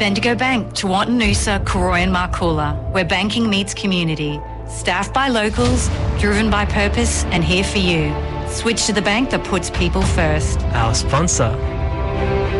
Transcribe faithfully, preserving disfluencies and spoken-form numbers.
Bendigo Bank, Tewantin Noosa, Koroi and Marcoola, where banking meets community. Staffed by locals, driven by purpose and here for you. Switch to the bank that puts people first. Our sponsor